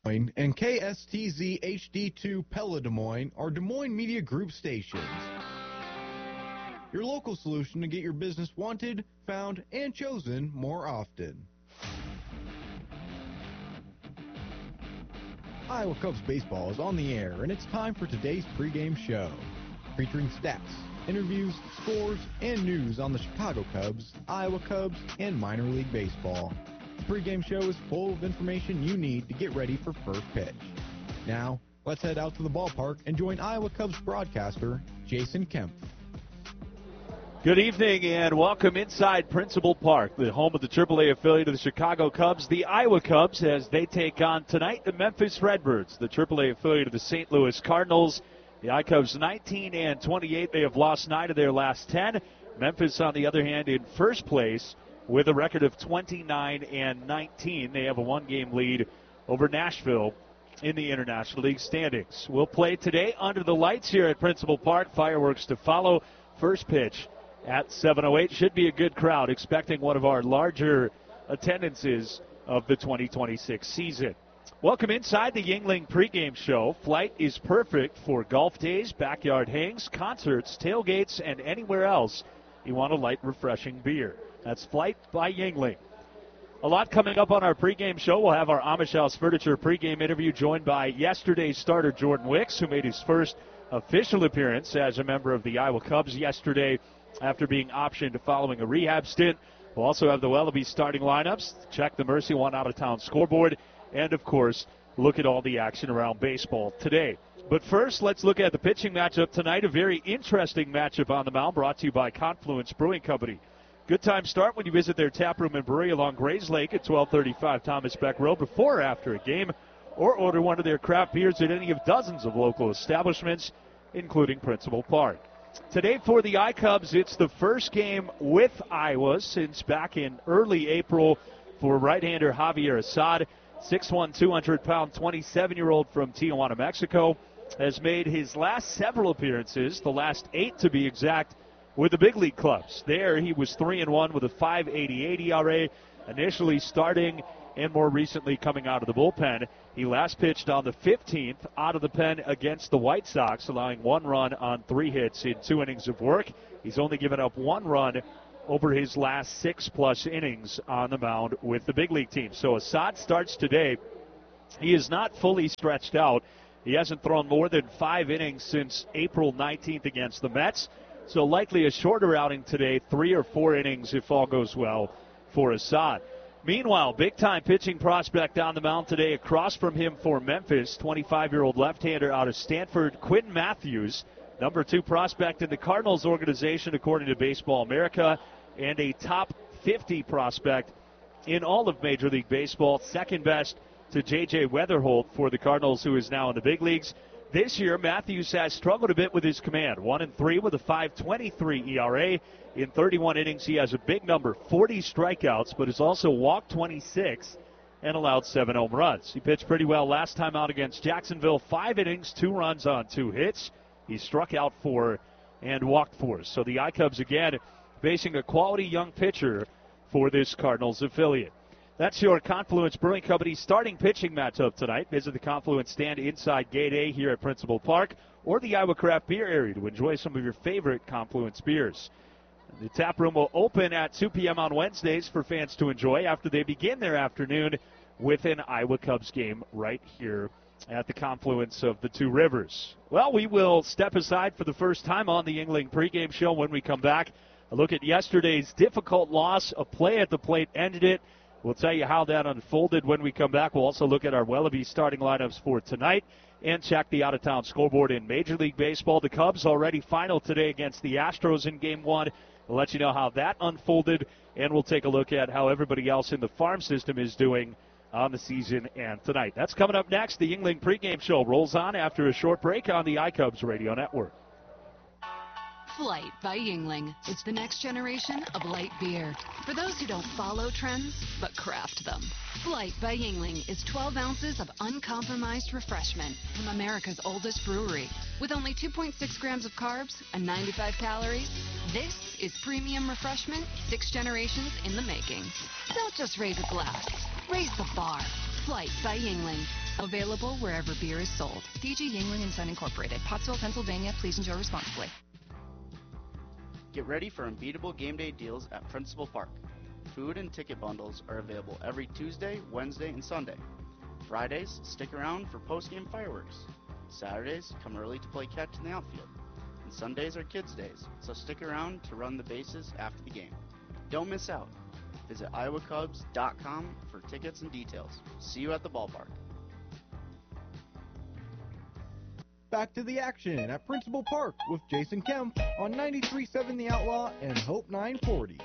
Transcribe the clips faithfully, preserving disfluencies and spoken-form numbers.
and K S T Z H D two Pella Des Moines are Des Moines Media Group stations. Your local solution to get your business wanted, found, and chosen more often. Iowa Cubs baseball is on the air, and it's time for today's pregame show, featuring stats, interviews, scores, and news on the Chicago Cubs, Iowa Cubs, and minor league baseball. The pregame show is full of information you need to get ready for first pitch. Now, let's head out to the ballpark and join Iowa Cubs broadcaster Jason Kemp. Good evening and welcome inside Principal Park, the home of the triple A affiliate of the Chicago Cubs, the Iowa Cubs, as they take on tonight the Memphis Redbirds, the triple A affiliate of the Saint Louis Cardinals. The I-Cubs nineteen and twenty-eight. They have lost nine of their last ten. Memphis, on the other hand, in first place with a record of twenty-nine and nineteen. They have a one-game lead over Nashville in the International League standings. We'll play today under the lights here at Principal Park. Fireworks to follow. First pitch at seven oh eight. Should be a good crowd, expecting one of our larger attendances of the twenty twenty-six season. Welcome inside the Yuengling pregame show. Flight is perfect for golf days, backyard hangs, concerts, tailgates, and anywhere else you want a light, refreshing beer. That's Flight by Yuengling. A lot coming up on our pregame show. We'll have our Amish House Furniture pregame interview, joined by yesterday's starter Jordan Wicks, who made his first official appearance as a member of the Iowa Cubs yesterday after being optioned following a rehab stint. We'll also have the Wellaby starting lineups, check the Mercy One out-of-town scoreboard, and, of course, look at all the action around baseball today. But first, let's look at the pitching matchup tonight. A very interesting matchup on the mound, brought to you by Confluence Brewing Company. Good time start when you visit their tap room and brewery along Grays Lake at twelve thirty-five Thomas Beck Road before or after a game, or order one of their craft beers at any of dozens of local establishments, including Principal Park. Today for the I-Cubs, it's the first game with Iowa since back in early April for right-hander Javier Assad. six one, two hundred pound, twenty-seven-year-old from Tijuana, Mexico, has made his last several appearances, the last eight to be exact, with the big league clubs. There he was three and one with a five eighty-eight E R A, initially starting and more recently coming out of the bullpen. He last pitched on the fifteenth out of the pen against the White Sox, allowing one run on three hits in two innings of work. He's only given up one run over his last six-plus innings on the mound with the big league team. So Assad starts today. He is not fully stretched out. He hasn't thrown more than five innings since April nineteenth against the Mets. So likely a shorter outing today, three or four innings if all goes well for Assad. Meanwhile, big-time pitching prospect on the mound today across from him for Memphis, twenty-five-year-old left-hander out of Stanford, Quinn Matthews, number two prospect in the Cardinals organization according to Baseball America, and a top fifty prospect in all of Major League Baseball, second best to J J Weatherholt for the Cardinals, who is now in the big leagues. This year, Matthews has struggled a bit with his command. One and three with a five twenty-three E R A. In thirty-one innings, he has a big number, forty strikeouts, but has also walked twenty-six and allowed seven home runs. He pitched pretty well last time out against Jacksonville. Five innings, two runs on two hits. He struck out four and walked four. So the I-Cubs again facing a quality young pitcher for this Cardinals affiliate. That's your Confluence Brewing Company starting pitching matchup tonight. Visit the Confluence stand inside Gate A here at Principal Park or the Iowa Craft Beer area to enjoy some of your favorite Confluence beers. The tap room will open at two p.m. on Wednesdays for fans to enjoy after they begin their afternoon with an Iowa Cubs game right here at the confluence of the two rivers. Well, we will step aside for the first time on the Yuengling pregame show. When we come back, a look at yesterday's difficult loss. A play at the plate ended it. We'll tell you how that unfolded when we come back. We'll also look at our Wellaby starting lineups for tonight and check the out-of-town scoreboard in Major League Baseball. The Cubs already final today against the Astros in Game one. We'll let you know how that unfolded, and we'll take a look at how everybody else in the farm system is doing on the season and tonight. That's coming up next. The Yuengling pregame show rolls on after a short break on the I-Cubs Radio Network. Flight by Yuengling. It's the next generation of light beer. For those who don't follow trends, but craft them. Flight by Yuengling is twelve ounces of uncompromised refreshment from America's oldest brewery. With only two point six grams of carbs and ninety-five calories, this is premium refreshment six generations in the making. Don't just raise a glass. Raise the bar. Flight by Yuengling. Available wherever beer is sold. D G Yingling and Son Incorporated, Pottsville, Pennsylvania. Please enjoy responsibly. Get ready for unbeatable game day deals at Principal Park. Food and ticket bundles are available every Tuesday, Wednesday, and Sunday. Fridays, stick around for post-game fireworks. Saturdays, come early to play catch in the outfield. And Sundays are kids' days, so stick around to run the bases after the game. Don't miss out. Visit iowa cubs dot com for tickets and details. See you at the ballpark. Back to the action at Principal Park with Jason Kemp on ninety-three point seven The Outlaw and Hope nine forty.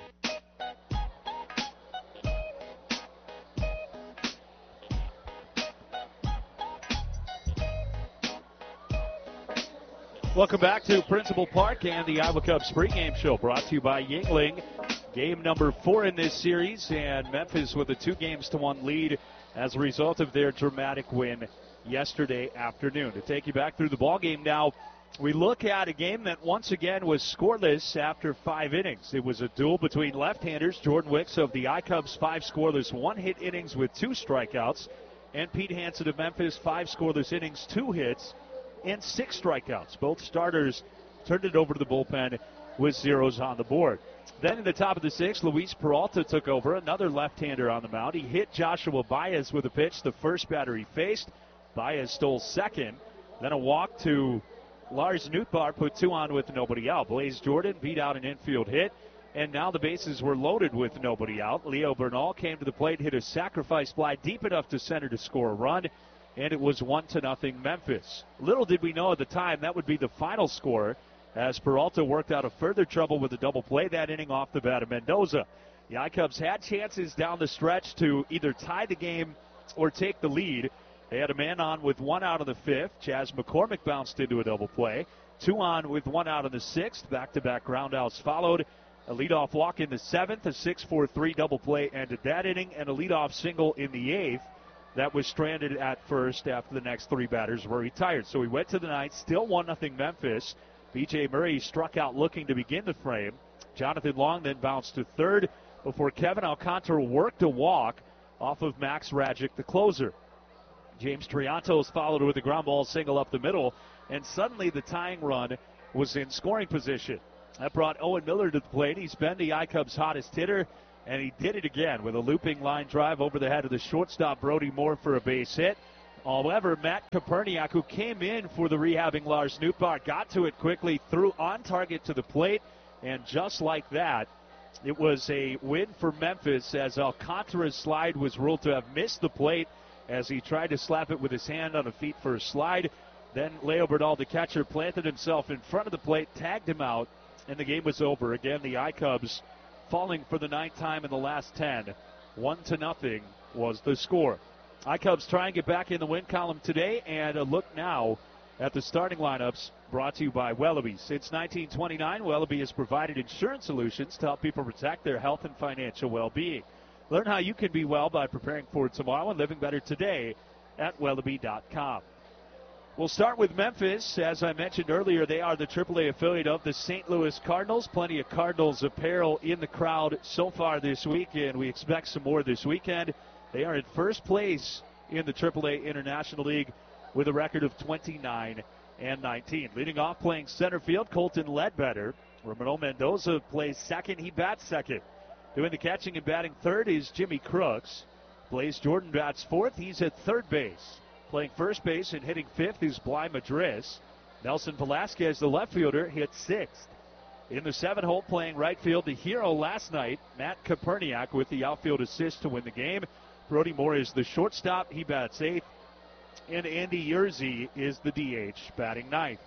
Welcome back to Principal Park and the Iowa Cubs pregame show, brought to you by Yingling. Game number four in this series, and Memphis with a two games to one lead as a result of their dramatic win yesterday afternoon. To take you back through the ballgame now, we look at a game that once again was scoreless after five innings. It was a duel between left-handers, Jordan Wicks of the I-Cubs, five scoreless, one-hit innings with two strikeouts, and Pete Hansen of Memphis, five scoreless innings, two hits, and six strikeouts. Both starters turned it over to the bullpen with zeros on the board. Then in the top of the sixth, Luis Peralta took over, another left-hander on the mound. He hit Joshua Baez with a pitch, the first batter he faced. Baez stole second. Then a walk to Lars Nootbaar, put two on with nobody out. Blaze Jordan beat out an infield hit, and now the bases were loaded with nobody out. Leo Bernal came to the plate, hit a sacrifice fly deep enough to center to score a run, and it was one to nothing Memphis. Little did we know at the time that would be the final score, as Peralta worked out of further trouble with a double play that inning off the bat of Mendoza. The I-Cubs had chances down the stretch to either tie the game or take the lead. They had a man on with one out in the fifth. Chaz McCormick bounced into a double play. Two on with one out in the sixth. Back-to-back groundouts followed. A leadoff walk in the seventh. A six four three double play ended that inning. And a leadoff single in the eighth that was stranded at first after the next three batters were retired. So we went to the ninth. Still one nothing Memphis. B J Murray struck out looking to begin the frame. Jonathan Long then bounced to third before Kevin Alcantara worked a walk off of Max Rajic, the closer. James Triantos followed with a ground ball single up the middle, and suddenly the tying run was in scoring position. That brought Owen Miller to the plate. He's been the I-Cubs' hottest hitter, and he did it again with a looping line drive over the head of the shortstop, Brody Moore, for a base hit. However, Matt Koperniak, who came in for the rehabbing Lars Nootbaar, got to it quickly, threw on target to the plate, and just like that, it was a win for Memphis as Alcantara's slide was ruled to have missed the plate as he tried to slap it with his hand on a feet first slide. Then Leo Bernal, the catcher, planted himself in front of the plate, tagged him out, and the game was over. Again, the I-Cubs falling for the ninth time in the last ten. One to nothing was the score. I-Cubs try and get back in the win column today, and a look now at the starting lineups brought to you by Wellaby. Since nineteen twenty-nine, Wellaby has provided insurance solutions to help people protect their health and financial well-being. Learn how you can be well by preparing for tomorrow and living better today at Wellaby dot com. We'll start with Memphis. As I mentioned earlier, they are the triple A affiliate of the Saint Louis Cardinals. Plenty of Cardinals apparel in the crowd so far this week, and we expect some more this weekend. They are in first place in the triple A International League with a record of twenty-nine and nineteen. Leading off, playing center field, Colton Ledbetter. Ramon Mendoza plays second. He bats second. Doing the catching and batting third is Jimmy Crooks. Blaze Jordan bats fourth. He's at third base. Playing first base and hitting fifth is Bly Madris. Nelson Velasquez, the left fielder, hit sixth. In the seven hole, playing right field, the hero last night, Matt Koperniak, with the outfield assist to win the game. Brody Moore is the shortstop. He bats eighth. And Andy Yerzy is the D H, batting ninth.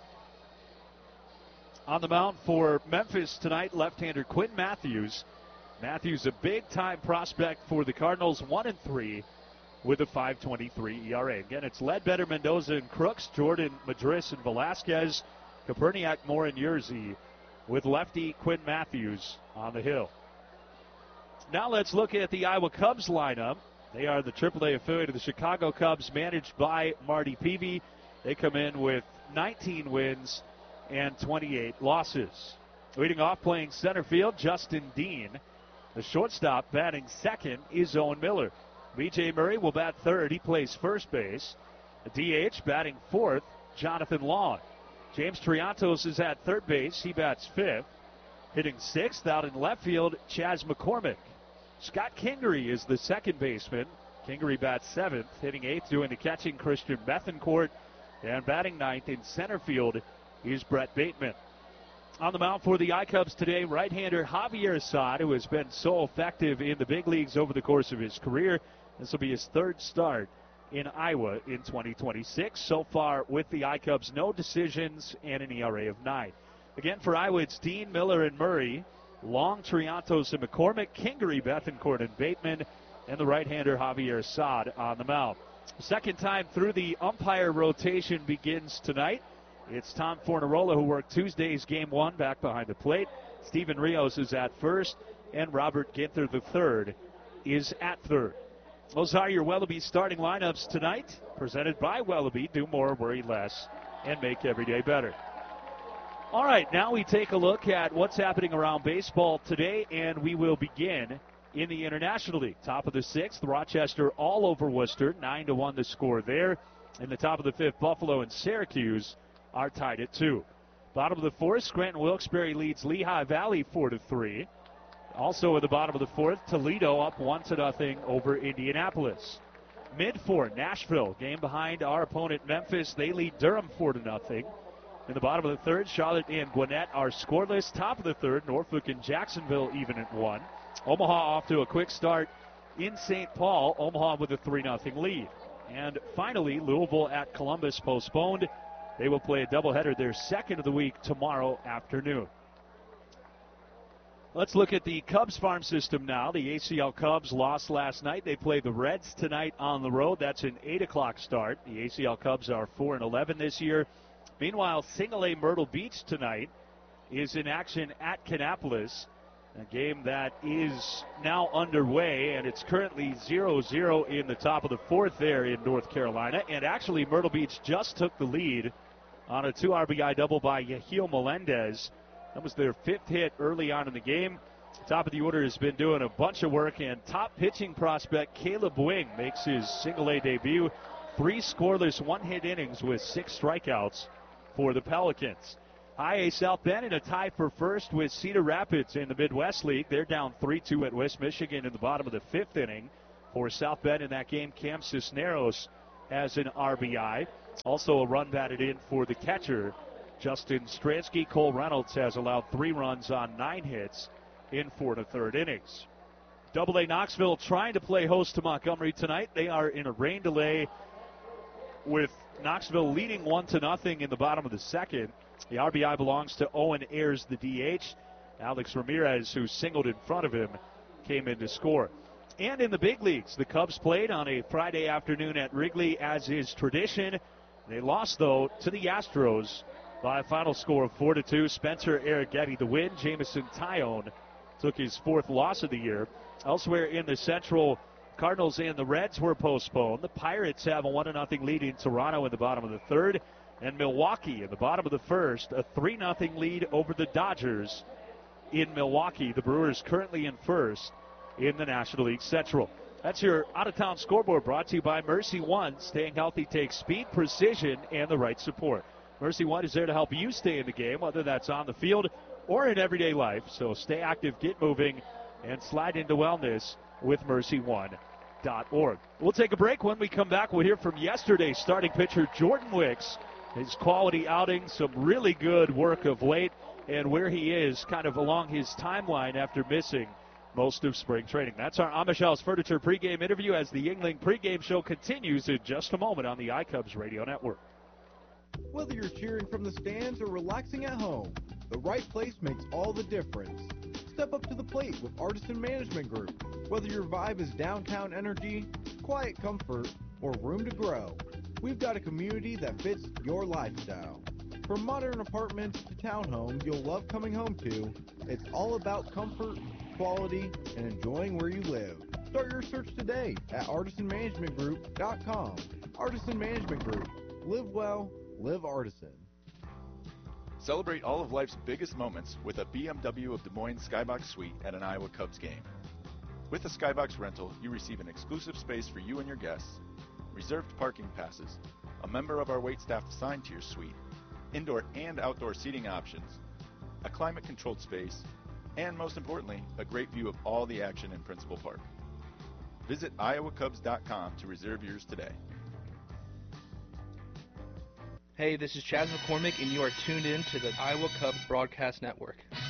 On the mound for Memphis tonight, left-hander Quinn Matthews. Matthews, a big-time prospect for the Cardinals, one and three with a five twenty-three E R A. Again, it's Ledbetter, Mendoza, and Crooks, Jordan, Madris, and Velasquez, Koperniak, Moore, and Yerzy, with lefty Quinn Matthews on the hill. Now let's look at the Iowa Cubs lineup. They are the triple A affiliate of the Chicago Cubs, managed by Marty Peavy. They come in with nineteen wins and twenty-eight losses. Leading off, playing center field, Justin Dean. The shortstop batting second is Owen Miller. B J Murray will bat third. He plays first base. The D H batting fourth, Jonathan Long. James Triantos is at third base. He bats fifth. Hitting sixth out in left field, Chas McCormick. Scott Kingery is the second baseman. Kingery bats seventh. Hitting eighth, doing the catching, Christian Bethencourt. And batting ninth in center field is Brett Bateman. On the mound for the I-Cubs today, right-hander Javier Assad, who has been so effective in the big leagues over the course of his career. This will be his third start in Iowa in twenty twenty-six. So far with the I-Cubs, no decisions and an E R A of nine. Again, for Iowa, it's Dean, Miller, and Murray. Long, Triantos, and McCormick. Kingery, Bethencourt, and Bateman. And the right-hander Javier Assad on the mound. Second time through the umpire rotation begins tonight. It's Tom Fornarola, who worked Tuesday's game one back behind the plate. Steven Rios is at first, and Robert Ginther the third is at third. Those are your Wellaby starting lineups tonight, presented by Wellaby. Do more, worry less, and make every day better. All right, now we take a look at what's happening around baseball today, and we will begin in the International League. Top of the sixth, Rochester all over Worcester, nine to one the score there. In the top of the fifth, Buffalo and Syracuse are tied at two. Bottom of the fourth, Scranton Wilkes-Barre leads Lehigh Valley four to three. Also at the bottom of the fourth, Toledo up one to nothing over Indianapolis. Mid four, Nashville, game behind our opponent Memphis. They lead Durham four to nothing. In the bottom of the third, Charlotte and Gwinnett are scoreless. Top of the third, Norfolk and Jacksonville even at one. Omaha off to a quick start in Saint Paul. Omaha with a three nothing lead. And finally, Louisville at Columbus postponed. They will play a doubleheader, their second of the week, tomorrow afternoon. Let's look at the Cubs farm system now. The A C L Cubs lost last night. They play the Reds tonight on the road. That's an eight o'clock start. The A C L Cubs are four and eleven this year. Meanwhile, Single A Myrtle Beach tonight is in action at Kannapolis, a game that is now underway, and it's currently zero zero in the top of the fourth there in North Carolina. And actually, Myrtle Beach just took the lead on a two R B I double by Yahil Melendez. That was their fifth hit early on in the game. Top of the order has been doing a bunch of work, and top pitching prospect Caleb Wing makes his Single A debut. Three scoreless one-hit innings with six strikeouts for the Pelicans. High A South Bend in a tie for first with Cedar Rapids in the Midwest League. They're down three two at West Michigan in the bottom of the fifth inning. For South Bend in that game, Cam Cisneros has an R B I. Also a run batted in for the catcher, Justin Stransky. Cole Reynolds has allowed three runs on nine hits in four and a third innings. Double A Knoxville trying to play host to Montgomery tonight. They are in a rain delay with Knoxville leading one to nothing in the bottom of the second. The R B I belongs to Owen Ayers, the D H. Alex Ramirez, who singled in front of him, came in to score. And in the big leagues, the Cubs played on a Friday afternoon at Wrigley, as is tradition. They lost, though, to the Astros by a final score of four to two. Spencer Arrighetti the win. Jameson Tyone took his fourth loss of the year. Elsewhere in the Central, Cardinals and the Reds were postponed. The Pirates have a one to nothing lead in Toronto in the bottom of the third. And Milwaukee in the bottom of the first, a three nothing lead over the Dodgers in Milwaukee. The Brewers currently in first in the National League Central. That's your out-of-town scoreboard, brought to you by Mercy One. Staying healthy takes speed, precision, and the right support. Mercy One is there to help you stay in the game, whether that's on the field or in everyday life. So stay active, get moving, and slide into wellness with mercy one dot org. We'll take a break. When we come back, we'll hear from yesterday's starting pitcher, Jordan Wicks. His quality outing, some really good work of late, and where he is kind of along his timeline after missing most of spring training. That's our Amish House Furniture pregame interview as the Yuengling pregame show continues in just a moment on the iCubs Radio Network. Whether you're cheering from the stands or relaxing at home, the right place makes all the difference. Step up to the plate with Artisan Management Group. Whether your vibe is downtown energy, quiet comfort, or room to grow, we've got a community that fits your lifestyle. From modern apartments to townhomes you'll love coming home to, it's all about comfort, quality, and enjoying where you live. Start your search today at artisan management group dot com. Artisan Management Group. Live well, live Artisan. Celebrate all of life's biggest moments with a B M W of Des Moines Skybox Suite at an Iowa Cubs game. With a Skybox rental, you receive an exclusive space for you and your guests, reserved parking passes, a member of our waitstaff assigned to your suite, indoor and outdoor seating options, a climate-controlled space, and most importantly, a great view of all the action in Principal Park. Visit iowa cubs dot com to reserve yours today. Hey, this is Chaz McCormick, and you are tuned in to the Iowa Cubs Broadcast Network.